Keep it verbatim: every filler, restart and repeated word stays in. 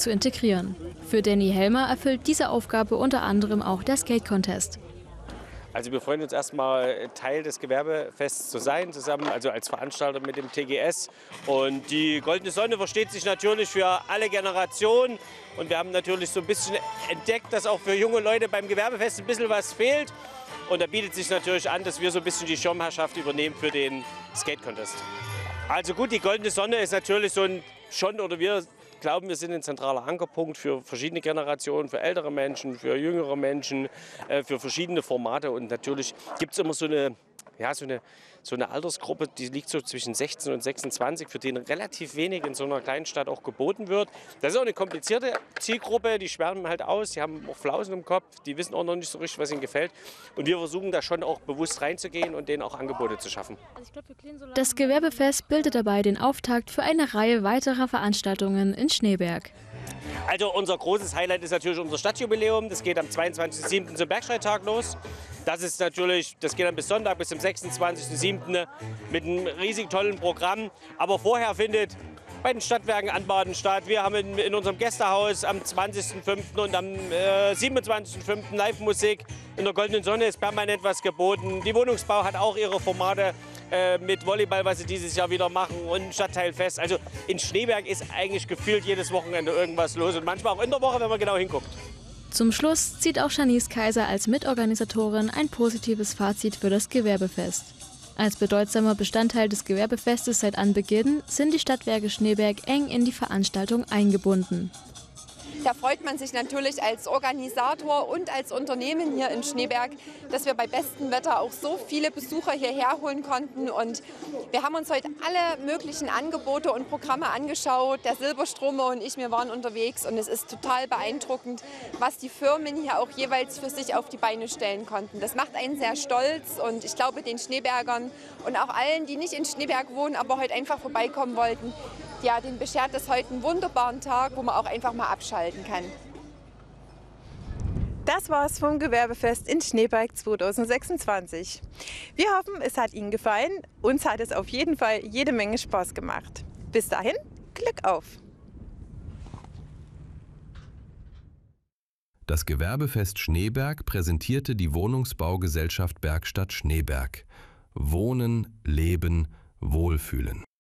zu integrieren. Für Danny Helmer erfüllt diese Aufgabe unter anderem auch der Skate-Contest. Also wir freuen uns erstmal, Teil des Gewerbefests zu sein, zusammen, also als Veranstalter mit dem T G S. Und die Goldene Sonne versteht sich natürlich für alle Generationen. Und wir haben natürlich so ein bisschen entdeckt, dass auch für junge Leute beim Gewerbefest ein bisschen was fehlt. Und da bietet sich natürlich an, dass wir so ein bisschen die Schirmherrschaft übernehmen für den Skate-Contest. Also gut, die Goldene Sonne ist natürlich so ein schon, oder wir glauben, wir sind ein zentraler Ankerpunkt für verschiedene Generationen, für ältere Menschen, für jüngere Menschen, äh, für verschiedene Formate. Und natürlich gibt es immer so eine, ja, so, eine, so eine Altersgruppe, die liegt so zwischen sechzehn und sechsundzwanzig, für die relativ wenig in so einer kleinen Stadt auch geboten wird. Das ist auch eine komplizierte Zielgruppe, die schwärmen halt aus, die haben auch Flausen im Kopf, die wissen auch noch nicht so richtig, was ihnen gefällt. Und wir versuchen da schon auch bewusst reinzugehen und denen auch Angebote zu schaffen. Das Gewerbefest bildet dabei den Auftakt für eine Reihe weiterer Veranstaltungen in Schneeberg. Also unser großes Highlight ist natürlich unser Stadtjubiläum. Das geht am zweiundzwanzigsten siebten zum Bergsteittag los. Das ist natürlich, das geht dann bis Sonntag, bis zum sechsundzwanzigsten siebten mit einem riesig tollen Programm. Aber vorher findet bei den Stadtwerken Anbaden statt. Wir haben in, in unserem Gästehaus am zwanzigsten fünften und am äh, siebenundzwanzigsten fünften Live-Musik. In der Goldenen Sonne ist permanent was geboten. Die Wohnungsbau hat auch ihre Formate äh, mit Volleyball, was sie dieses Jahr wieder machen, und Stadtteilfest. Also in Schneeberg ist eigentlich gefühlt jedes Wochenende irgendwas los und manchmal auch in der Woche, wenn man genau hinguckt. Zum Schluss zieht auch Janice Kaiser als Mitorganisatorin ein positives Fazit für das Gewerbefest. Als bedeutsamer Bestandteil des Gewerbefestes seit Anbeginn sind die Stadtwerke Schneeberg eng in die Veranstaltung eingebunden. Da freut man sich natürlich als Organisator und als Unternehmen hier in Schneeberg, dass wir bei bestem Wetter auch so viele Besucher hierher holen konnten. Und wir haben uns heute alle möglichen Angebote und Programme angeschaut. Der Silberstromer und ich, wir waren unterwegs, und es ist total beeindruckend, was die Firmen hier auch jeweils für sich auf die Beine stellen konnten. Das macht einen sehr stolz, und ich glaube, den Schneebergern und auch allen, die nicht in Schneeberg wohnen, aber heute einfach vorbeikommen wollten, ja, den beschert es heute einen wunderbaren Tag, wo man auch einfach mal abschalten kann. Das war's vom Gewerbefest in Schneeberg zweitausendsechsundzwanzig. Wir hoffen, es hat Ihnen gefallen. Uns hat es auf jeden Fall jede Menge Spaß gemacht. Bis dahin, Glück auf! Das Gewerbefest Schneeberg präsentierte die Wohnungsbaugesellschaft Bergstadt Schneeberg. Wohnen, Leben, Wohlfühlen.